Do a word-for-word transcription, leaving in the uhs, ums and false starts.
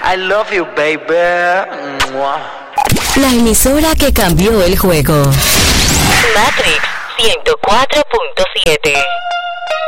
I love you, baby. Mua. La emisora que cambió el juego. Matrix ciento cuatro punto siete.